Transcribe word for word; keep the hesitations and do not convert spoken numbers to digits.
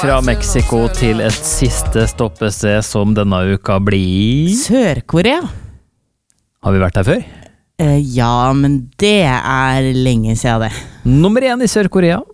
Fra Mexico til et siste stoppested som denne uka blir Sør-Korea. Har vi vært der før? Eh, ja, men det er lenge siden det. Nummer én i Sør-Korea